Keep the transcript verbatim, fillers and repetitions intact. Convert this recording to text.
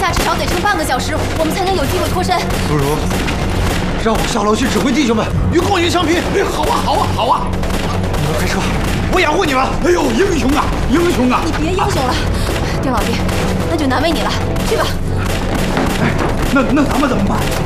下至少得撑半个小时，我们才能有机会脱身。 不如让我上楼去指挥弟兄们与共云相拼。 哎，好啊，好啊，好啊！ 你们开车，我养活你们。 哎呦，英雄啊，英雄啊！ 你别英雄了，丁老弟，那就难为你了，去吧。 哎，那那咱们怎么办？